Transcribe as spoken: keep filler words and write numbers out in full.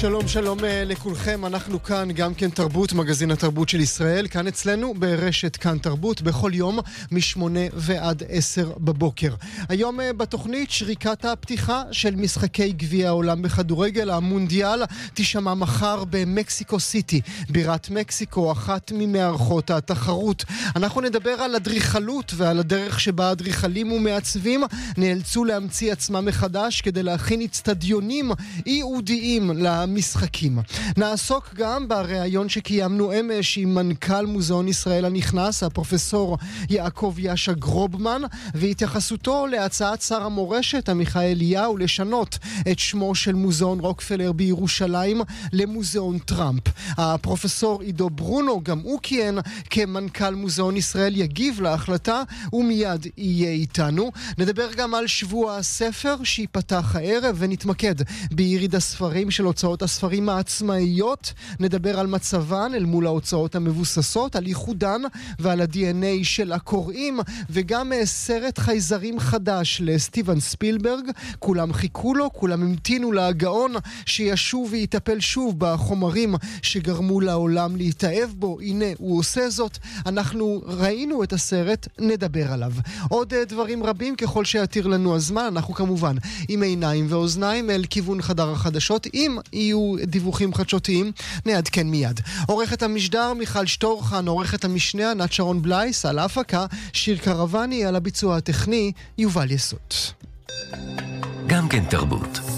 שלום שלום לכולכם, אנחנו כאן גם כן תרבות, מגזין התרבות של ישראל, כאן אצלנו ברשת כאן תרבות, בכל יום משמונה ועד עשר בבוקר. היום בתוכנית שריקת הפתיחה של משחקי גביע העולם בכדורגל, המונדיאל תשמע מחר במקסיקו סיטי, בירת מקסיקו, אחת ממארחות התחרות. אנחנו נדבר על אדריכלות ועל הדרך שבה אדריכלים ומעצבים נאלצו להמציא עצמם מחדש כדי להכין אצטדיונים ייעודיים למשחקים. נעסוק גם בריאיון שקיימנו אמש עם מנכ"ל מוזיאון ישראל הנכנס, הפרופסור יעקב יאשה גרובמן, והתייחסותו להצעת שר המורשת עמיחי אליהו לשנות את שמו של מוזיאון רוקפלר בירושלים למוזיאון טראמפ. הפרופסור עידו ברונו, גם הוא כיהן כמנכ"ל מוזיאון ישראל, יגיב להחלטה ומיד יהיה איתנו. נדבר גם על שבוע הספר שיפתח הערב ונתמקד ביריד הספרים של הוצאות הספרים העצמאיות. נדבר על מצבן אל מול ההוצאות המבוססות, על ייחודן ועל ה-די אן איי של הקוראים, וגם סרט חייזרים חדש לסטיבן ספילברג. כולם חיכו לו, כולם המתינו להגאון שישוב ויטפל שוב בחומרים שגרמו לעולם להתאהב בו. הנה הוא עושה זאת, אנחנו ראינו את הסרט, נדבר עליו. עוד דברים רבים ככל שיתיר לנו הזמן, אנחנו כמובן עם עיניים ואוזניים אל כיוון חדר החדשות. אם יהיו דיווחים חדשותיים נעדכן מיד. עורכת המשדר מיכל שטורחן, עורכת המשנה ענת שרון בלייס, על ההפקה שיר קרוואני, על הביצוע הטכני יובל יסות. גם כן תרבות.